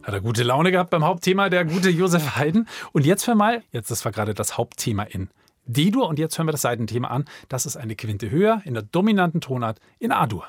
Hat er gute Laune gehabt beim Hauptthema, der gute Josef Haydn. Und jetzt hör mal, das war gerade das Hauptthema in D-Dur und jetzt hören wir das Seitenthema an. Das ist eine Quinte höher in der dominanten Tonart in A-Dur.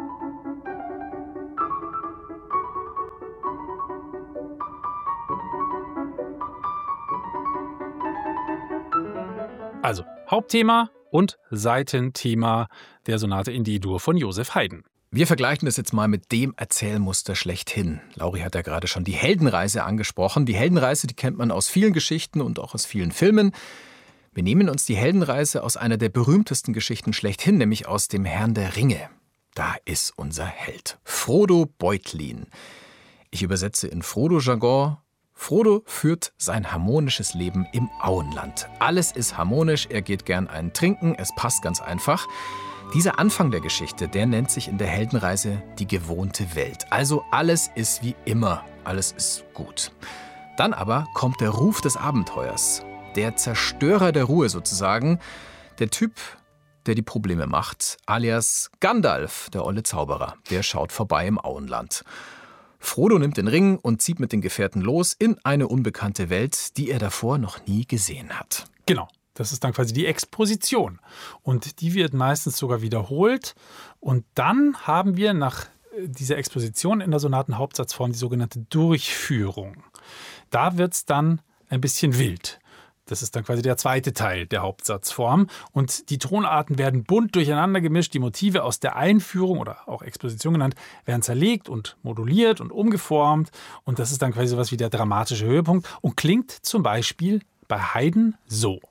Also Hauptthema und Seitenthema der Sonate in D-Dur von Josef Haydn. Wir vergleichen das jetzt mal mit dem Erzählmuster schlechthin. Lauri hat ja gerade schon die Heldenreise angesprochen. Die Heldenreise, die kennt man aus vielen Geschichten und auch aus vielen Filmen. Wir nehmen uns die Heldenreise aus einer der berühmtesten Geschichten schlechthin, nämlich aus dem Herrn der Ringe. Da ist unser Held, Frodo Beutlin. Ich übersetze in Frodo-Jargon: Frodo führt sein harmonisches Leben im Auenland. Alles ist harmonisch, er geht gern einen trinken, es passt ganz einfach. Dieser Anfang der Geschichte, der nennt sich in der Heldenreise die gewohnte Welt. Also alles ist wie immer, alles ist gut. Dann aber kommt der Ruf des Abenteuers, der Zerstörer der Ruhe sozusagen, der Typ, der die Probleme macht, alias Gandalf, der olle Zauberer, der schaut vorbei im Auenland. Frodo nimmt den Ring und zieht mit den Gefährten los in eine unbekannte Welt, die er davor noch nie gesehen hat. Genau. Das ist dann quasi die Exposition. Und die wird meistens sogar wiederholt. Und dann haben wir nach dieser Exposition in der Sonatenhauptsatzform die sogenannte Durchführung. Da wird es dann ein bisschen wild. Das ist dann quasi der zweite Teil der Hauptsatzform. Und die Tonarten werden bunt durcheinander gemischt. Die Motive aus der Einführung oder auch Exposition genannt, werden zerlegt und moduliert und umgeformt. Und das ist dann quasi sowas wie der dramatische Höhepunkt und klingt zum Beispiel bei Haydn so.